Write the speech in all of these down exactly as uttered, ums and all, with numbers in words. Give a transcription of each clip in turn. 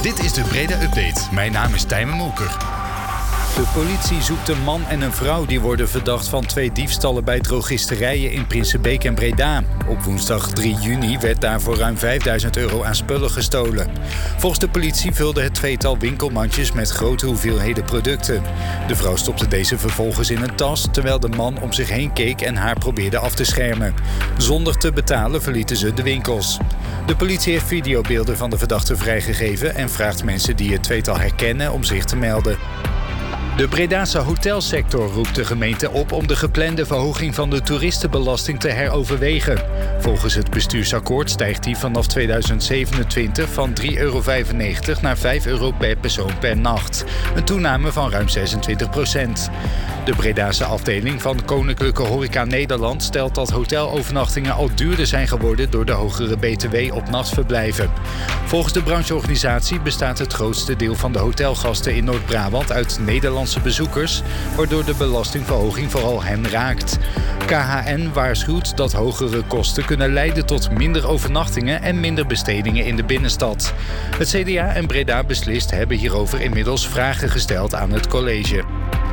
Dit is de Breda Update. Mijn naam is Tijmen Molker. De politie zoekt een man en een vrouw die worden verdacht van twee diefstallen bij drogisterijen in Prinsenbeek en Breda. Op woensdag drie juni werd daarvoor ruim vijfduizend euro aan spullen gestolen. Volgens de politie vulde het tweetal winkelmandjes met grote hoeveelheden producten. De vrouw stopte deze vervolgens in een tas, terwijl de man om zich heen keek en haar probeerde af te schermen. Zonder te betalen verlieten ze de winkels. De politie heeft videobeelden van de verdachte vrijgegeven en vraagt mensen die het tweetal herkennen om zich te melden. De Bredaanse hotelsector roept de gemeente op om de geplande verhoging van de toeristenbelasting te heroverwegen. Volgens het bestuursakkoord stijgt die vanaf tweeduizend zevenentwintig van drie euro vijfennegentig naar vijf euro per persoon per nacht. Een toename van ruim zesentwintig procent. De Bredaanse afdeling van Koninklijke Horeca Nederland stelt dat hotelovernachtingen al duurder zijn geworden door de hogere B T W op nachtverblijven. Volgens de brancheorganisatie bestaat het grootste deel van de hotelgasten in Noord-Brabant uit Nederlandse bezoekers, waardoor de belastingverhoging vooral hen raakt. K H N waarschuwt dat hogere kosten kunnen leiden tot minder overnachtingen en minder bestedingen in de binnenstad. Het C D A en Breda Beslist hebben hierover inmiddels vragen gesteld aan het college.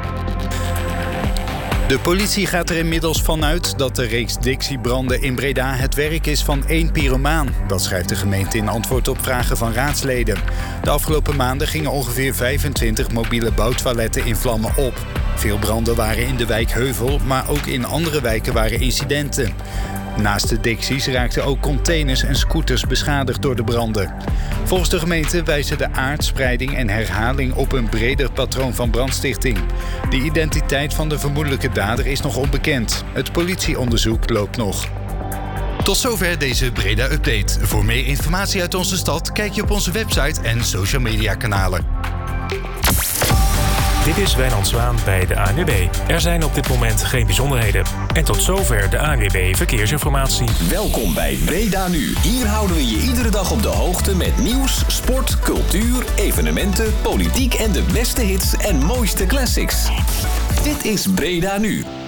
De politie gaat er inmiddels vanuit dat de reeks Dixie-branden in Breda het werk is van één pyromaan. Dat schrijft de gemeente in antwoord op vragen van raadsleden. De afgelopen maanden gingen ongeveer vijfentwintig mobiele bouwtoiletten in vlammen op. Veel branden waren in de wijk Heuvel, maar ook in andere wijken waren incidenten. Naast de Dixies raakten ook containers en scooters beschadigd door de branden. Volgens de gemeente wijzen de aard, spreiding en herhaling op een breder patroon van brandstichting. De identiteit van de vermoedelijke dader is nog onbekend. Het politieonderzoek loopt nog. Tot zover deze Breda Update. Voor meer informatie uit onze stad kijk je op onze website en social media kanalen. Dit is Wijnand Zwaan bij de A N W B. Er zijn op dit moment geen bijzonderheden. En tot zover de A N W B Verkeersinformatie. Welkom bij Breda Nu. Hier houden we je iedere dag op de hoogte met nieuws, sport, cultuur, evenementen, politiek en de beste hits en mooiste classics. Dit is Breda Nu.